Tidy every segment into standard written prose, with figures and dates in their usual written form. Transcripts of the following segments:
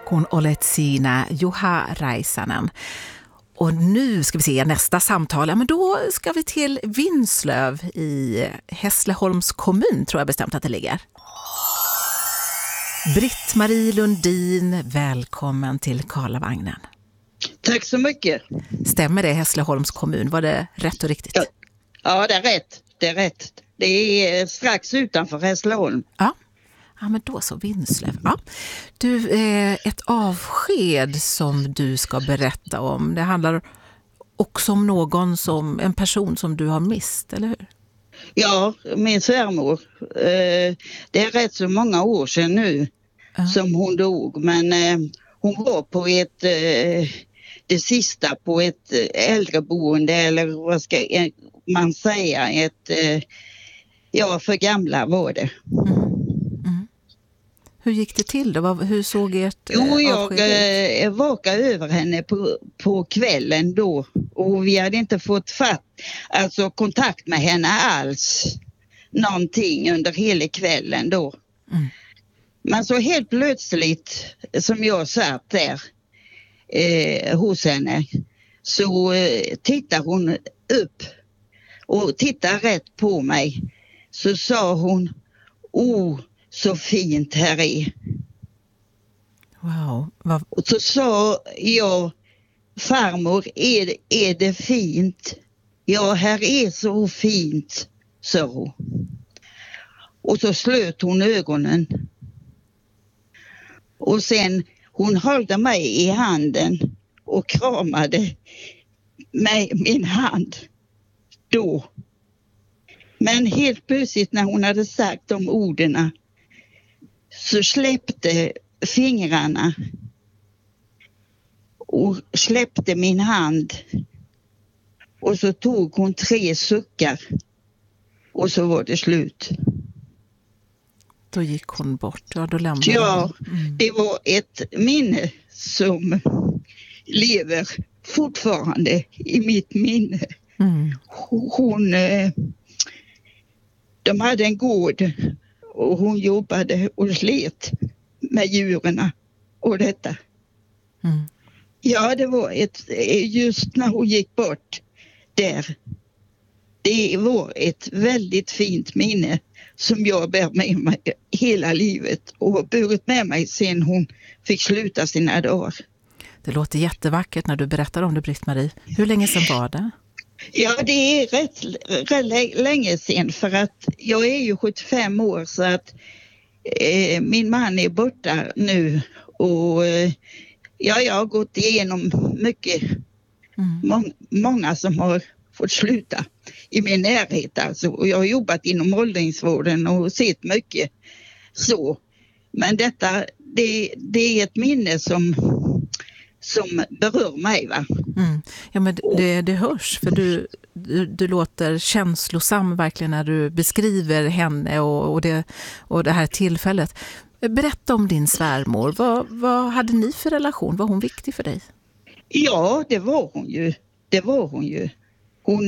kun olet siinä Juha Räisänen. Och nu ska vi se nästa samtal. Ja, men då ska vi till Vinslöv i Hässleholms kommun, tror jag bestämt att det ligger. Britt-Marie Lundin, välkommen till Karlavagnen. Tack så mycket. Stämmer det, Hässleholms kommun? Var det rätt och riktigt? Ja, det är rätt. Det är rätt. Det är strax utanför Hässleholm. Ja, men då så, Vinslöv. Ja. Du, ett avsked som du ska berätta om. Det handlar också om en person som du har mist, eller hur? Ja, min svärmor. Det är rätt så många år sedan nu som hon dog. Men hon var på det sista på ett äldreboende, eller vad ska man säga, för gamla var det. Hur gick det till då? Hur såg ert avsked ut? Jag vakade över henne på kvällen då, och vi hade inte fått kontakt med henne alls någonting under hela kvällen då. Men så helt plötsligt, som jag satt där hos henne, så tittar hon upp och tittar rätt på mig. Så sa hon: så fint här är. Wow. Och så sa jag: farmor, är det fint? Ja, här är så fint, sa hon. Och så slöt hon ögonen. Och sen hon höll mig i handen och kramade med min hand då. Men helt plötsligt när hon hade sagt de orden så släppte fingrarna och släppte min hand. Och så tog hon 3 suckar och så var det slut. Då gick hon bort. Ja, då lämnade hon. Det var ett minne som lever fortfarande i mitt minne. De hade en gård och hon jobbade och slet med djuren och detta. Ja, det var just när hon gick bort där. Det var ett väldigt fint minne som jag bär med mig hela livet och har burit med mig sedan hon fick sluta sina dagar. Det låter jättevackert när du berättar om det, Britt-Marie. Hur länge sedan var det? Ja, det är rätt länge sedan, för att jag är ju 75 år, så att min man är borta nu och jag har gått igenom mycket. Många som har fått sluta i min närhet alltså. Och jag har jobbat inom åldringsvården och sett mycket så. Men detta, det är ett minne som berör mig, va? Ja, men det hörs, för du låter känslosam verkligen när du beskriver henne och det här tillfället. Berätta om din svärmor. Vad hade ni för relation? Var hon viktig för dig? Ja, det var hon ju. Hon,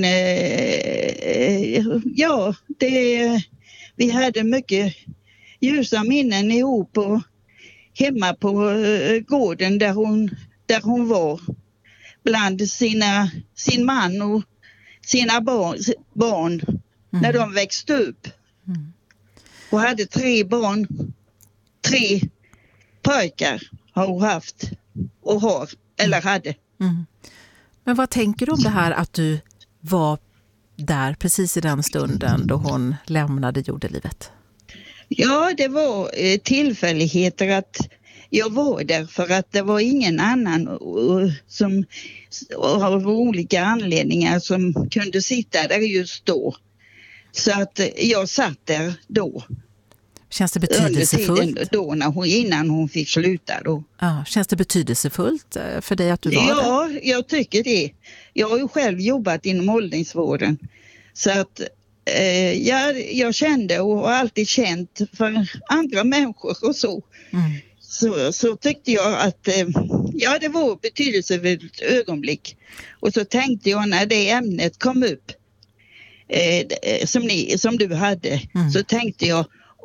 vi hade mycket ljusa minnen ihop och hemma på gården där hon var bland sin man och sina barn när de växte upp. Och hade 3 barn, 3 pojkar har hon haft och har, eller hade. Men vad tänker du om det här att du var där precis i den stunden då hon lämnade jordelivet? Ja, det var tillfälligheter att jag var där, för att det var ingen annan som av olika anledningar som kunde sitta där just då. Så att jag satt där då. Känns det betydelsefullt? Under tiden då, innan hon fick sluta då. Ja, känns det betydelsefullt för dig att du var där? Ja, jag tycker det. Jag har ju själv jobbat inom åldringsvården. Så att jag kände och har alltid känt för andra människor och så. Så tyckte jag att det var ett betydelsefullt ögonblick. Och så tänkte jag när det ämnet kom upp som du hade, så tänkte jag,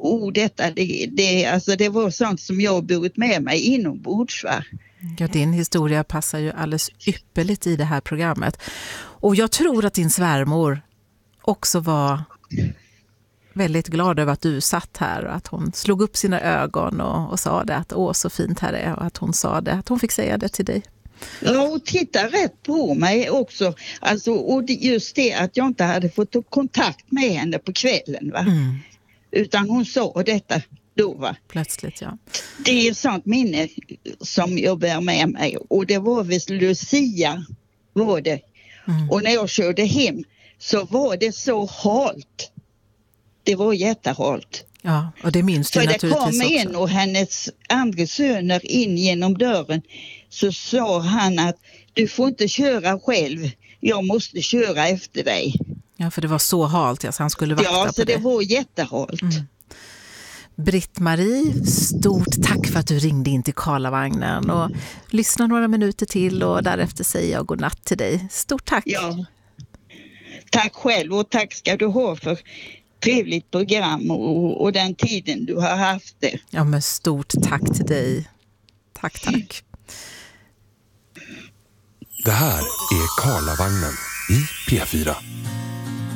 det var sånt som jag burit med mig inombords, va? Ja, din historia passar ju alldeles ypperligt i det här programmet. Och jag tror att din svärmor också var väldigt glad över att du satt här och att hon slog upp sina ögon och sa det att så fint här är, och att hon sa det, att hon fick säga det till dig. Ja, och titta rätt på mig också. Alltså, och just det att jag inte hade fått kontakt med henne på kvällen, va? Utan hon sa detta då, va? Plötsligt, ja. Det är sånt minne som jag bär med mig. Och det var visst Lucia var det. Och när jag körde hem så var det så halt. Det var jättehalt. Ja, och det minns du naturligtvis också. För det kom en och hennes andra söner in genom dörren. Så sa han att du får inte köra själv. Jag måste köra efter dig. Ja, för det var så halt, ja, så han skulle vakta på det. Ja, så det var jättehalt. Britt-Marie, stort tack för att du ringde in till Karlavagnen och lyssna några minuter till och därefter säger jag godnatt till dig. Stort tack! Ja, tack själv och tack ska du ha för trevligt program och den tiden du har haft det. Ja, men stort tack till dig. Tack. Det här är Karlavagnen i P4.